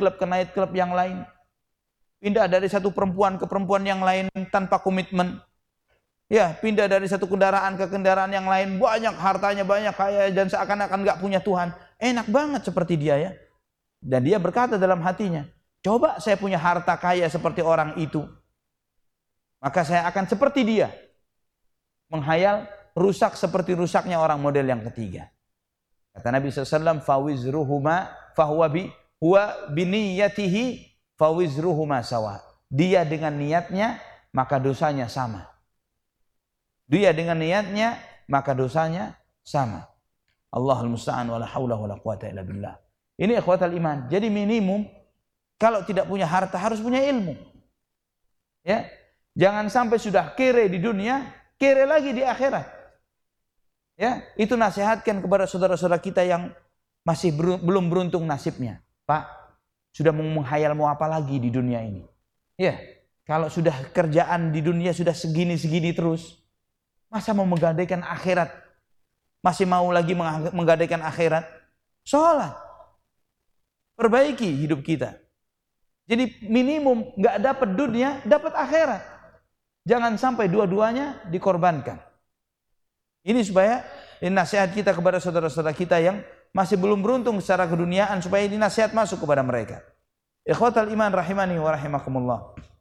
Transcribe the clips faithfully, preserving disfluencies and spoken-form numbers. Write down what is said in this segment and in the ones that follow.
club ke night club yang lain. Pindah dari satu perempuan ke perempuan yang lain tanpa komitmen. Ya, pindah dari satu kendaraan ke kendaraan yang lain, banyak hartanya, banyak kaya, dan seakan-akan nggak punya Tuhan. Enak banget seperti dia ya. Dan dia berkata dalam hatinya, coba saya punya harta kaya seperti orang itu, maka saya akan seperti dia. Menghayal, rusak seperti rusaknya orang model yang ketiga. Kata Nabi shallallahu alaihi wasallam, fawizruhuma fahuwa bi huwa biniyatihi fawizruhuma sawa. Dia dengan niatnya, maka dosanya sama. Dia dengan niatnya, maka dosanya sama. Allahul musta'an wala haula wala quwata illa billah. Ini ikhwatal iman. Jadi minimum kalau tidak punya harta harus punya ilmu. Ya. Jangan sampai sudah kere di dunia, kere lagi di akhirat. Ya, itu nasihatkan kepada saudara-saudara kita yang masih ber, belum beruntung nasibnya. Pak, sudah mau menghayal mau apa lagi di dunia ini? Ya, kalau sudah kerjaan di dunia sudah segini-segini terus, masa mau menggadaikan akhirat? Masih mau lagi menggadaikan akhirat? Sholat. Perbaiki hidup kita. Jadi minimum nggak dapat dunia, dapat akhirat. Jangan sampai dua-duanya dikorbankan. Ini supaya ini nasihat kita kepada saudara-saudara kita yang masih belum beruntung secara keduniaan, supaya ini nasihat masuk kepada mereka. Ikhwatal iman rahimani wa rahimakumullah.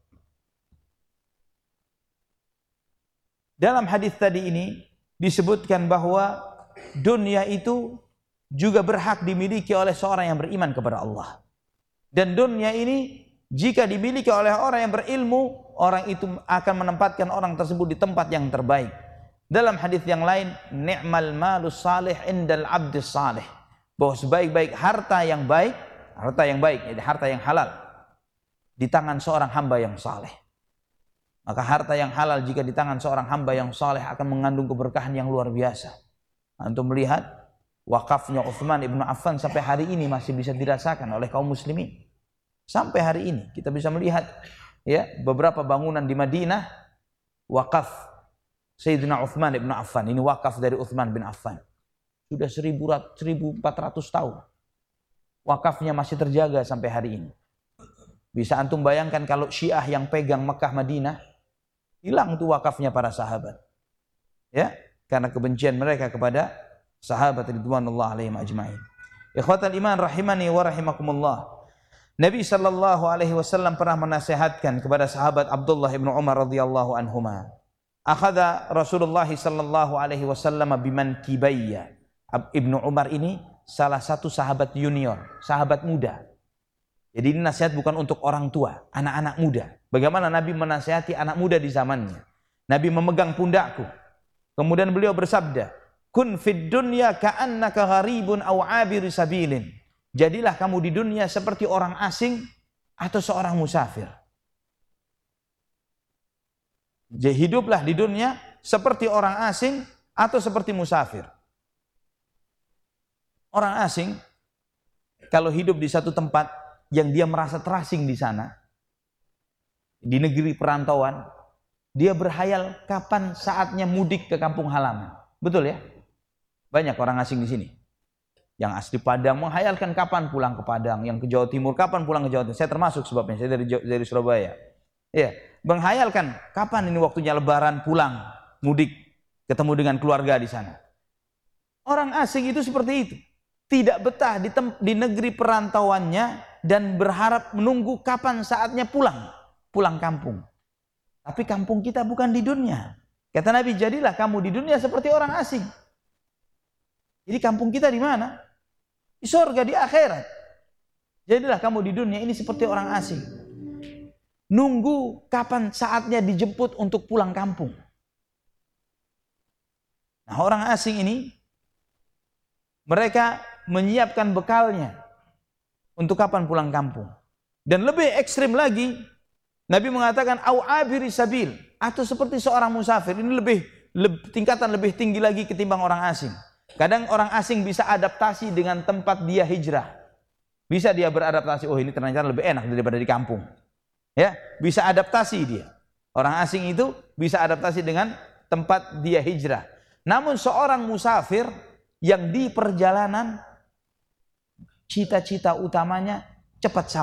Dalam hadis tadi ini disebutkan bahwa dunia itu juga berhak dimiliki oleh seorang yang beriman kepada Allah. Dan dunia ini jika dimiliki oleh orang yang berilmu, orang itu akan menempatkan orang tersebut di tempat yang terbaik. Dalam hadis yang lain, ni'mal malus salih indal abdis salih. Bahwa sebaik-baik harta yang baik, harta yang baik, jadi harta yang halal, di tangan seorang hamba yang saleh. Maka harta yang halal jika di tangan seorang hamba yang saleh akan mengandung keberkahan yang luar biasa. Antum melihat wakafnya Utsman ibnu Affan sampai hari ini masih bisa dirasakan oleh kaum muslimin. Sampai hari ini kita bisa melihat ya beberapa bangunan di Madinah wakaf Sayyidina Utsman ibnu Affan. Ini wakaf dari Utsman bin Affan. Sudah seribu empat ratus tahun. Wakafnya masih terjaga sampai hari ini. Bisa antum bayangkan kalau Syiah yang pegang Mekah Madinah, hilang tuh wakafnya para sahabat. Ya, karena kebencian mereka kepada sahabat ridwanullah alaihim ajma'in. Ikhwatal iman rahimani wa rahimakumullah. Nabi sallallahu alaihi wasallam pernah menasihatkan kepada sahabat Abdullah bin Umar radhiyallahu anhuma. Akhadha Rasulullah sallallahu alaihi wasallam biman kibayya. Ibnu Umar ini salah satu sahabat junior, sahabat muda. Jadi ini nasihat bukan untuk orang tua, anak-anak muda. Bagaimana Nabi menasihati anak muda di zamannya. Nabi memegang pundakku. Kemudian beliau bersabda, kun fid dunya ka'annaka gharibun aw 'abir sabilin. Jadilah kamu di dunia seperti orang asing atau seorang musafir. Jadi hiduplah di dunia seperti orang asing atau seperti musafir. Orang asing kalau hidup di satu tempat yang dia merasa terasing di sana, di negeri perantauan, dia berhayal kapan saatnya mudik ke kampung halaman. Betul ya? Banyak orang asing di sini. Yang asli Padang menghayalkan kapan pulang ke Padang, yang ke Jawa Timur kapan pulang ke Jawa Timur. Saya termasuk sebabnya, saya dari dari Surabaya. Ya, menghayalkan kapan ini waktunya lebaran pulang, mudik, ketemu dengan keluarga di sana. Orang asing itu seperti itu. Tidak betah di, di negeri perantauannya dan berharap menunggu kapan saatnya pulang, pulang kampung. Tapi kampung kita bukan di dunia. Kata Nabi, jadilah kamu di dunia seperti orang asing. Jadi kampung kita di mana? Di surga, di akhirat. Jadilah kamu di dunia ini seperti orang asing. Nunggu kapan saatnya dijemput untuk pulang kampung. Nah, orang asing ini mereka menyiapkan bekalnya untuk kapan pulang kampung. Dan lebih ekstrim lagi, Nabi mengatakan au abiri sabil, atau seperti seorang musafir. Ini lebih, lebih tingkatan lebih tinggi lagi ketimbang orang asing. Kadang orang asing bisa adaptasi dengan tempat dia hijrah. Bisa dia beradaptasi, oh ini ternyata lebih enak daripada di kampung. Ya, bisa adaptasi dia. Orang asing itu bisa adaptasi dengan tempat dia hijrah. Namun seorang musafir yang di perjalanan cita-cita utamanya cepat sampai.